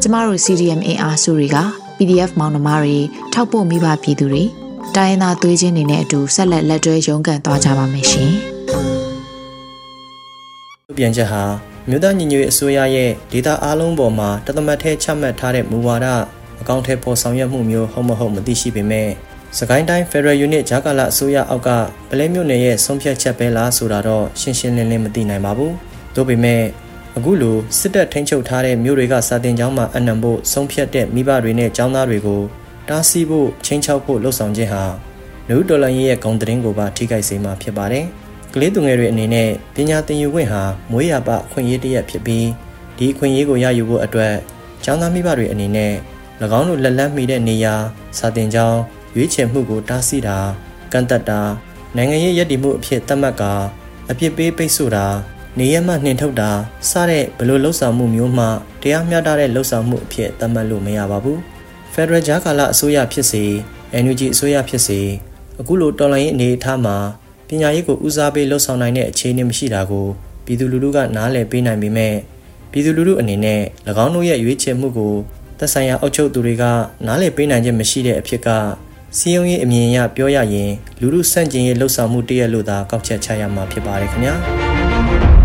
ကျမတို့ CDM အင်အားစုတွေက PDF မောင်နှမတွေထောက်ပို့မိဘပြည်သူတွေတိုင်းရင်းသားသွေးချင်းတွေနဲ့အတူဆက်လက်တွဲရုန်းကန်သွားကြပါမယ်ရှင်။ပြန်ချက်ဟာမြို့သားညီညွတ်ရေးအစိုးရရဲ့ဒေသအားလုံးပေါ်မှာတသမတ်ထဲချမှတ်ထားတဲ့မူဝါဒအကောင့်ထဲပေါ်ဆောင်ရွက်မှုမျိုးဟုတ်မဟုတ်မသိရှိပေမဲ့စကိုင်းတိုင်း Federal Unit ဂျာကာလာအစိုးရအောက်ကပလဲမြို့နယ်ရဲ့ဆုံးဖြတ်ချက်ပဲလားဆိုတာတော့ရှင်းရှင်းလင်းလင်းမသိနိုင်ပါဘူး။ဒါပေမဲ့အခုလိုစစ်တပ်ထိန်းချုပ်ထားတဲ့မြို့တွေကစာတင်ကျောင်းမှာအနံဖို့ဆုံးဖြတ်တဲ့မိဘတွေနဲ့ကျောင်းသားတွေကိုတားဆီးဖို့ချင်းချောက်ဖို့လှုံ့ဆော်ခြင်းဟာလူဒေါ်လာရဲ့ဂုဏ်သတင်းကိုပါထိခိုက်စေမှာဖြစ်ပါတယ်။ကလေးသူငယ်တွေအနေနဲ့ပညာသင်ယူခွင့်ဟာမွေးရာပါအခွင့်အရေးတစ်ရပ်ဖြစ်ပြီးဒီအခွင့်အရေးကိုရယူဖို့အတွက်ကျောင်းသားမိဘတွေအနေနဲ့၎င်းတို့လက်လန်းမီတဲ့နေရာစာတင်ကျောင်းရွေးချယ်မှုကိုတားဆီးတာကန့်သက်တာနိုင်ငံရေးရည်တည်မှုအဖြစ်သတ်မှတ်ကာအပြစ်ပေးပိတ်ဆို့တာနေရမှနှင်ထုတ်တာစတဲ့ဘလို့လှုပ်ဆောင်မှုမျိုးမှတရားမျှတတဲ့လှုပ်ဆောင်မှုအဖြစ်သတ်မှတ်လို့မရပါဘူး။ Federal ဂျာကာလာအစိုးရဖြစ်စေ NUG အစိုးရဖြစ်စေအခုလိုတော်လှန်ရေးအနေအထားမှာပညာရေးကိုဦးစားပေးလှုပ်ဆောင်နိုင်တဲ့အခြေအနေမရှိတာကိုပြည်သူလူထုကနားလည်ပေးနိုင်ပေမဲ့ပြည်သူလူထုအနေနဲ့၎င်းတို့ရဲ့ရွေးချယ်မှုကိုသက်ဆိုင်ရာအုပ်ချုပ်သူတွေကနားလည်ပေးနိုင်ခြင်းမရှိတဲ့အဖြစ်ကစီယုံရေးအမြင်အရပြောရရင်လူထုစန့်ကျင်ရေးလှုပ်ဆောင်မှုတရက်လို့သာကောက်ချက်ချရမှာဖြစ်ပါတယ်ခင်ဗျာ